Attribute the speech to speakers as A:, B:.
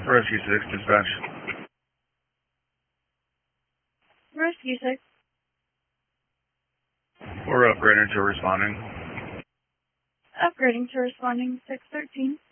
A: Rescue 6, dispatch.
B: Rescue 6.
A: We're upgrading to responding.
B: Upgrading to responding 613.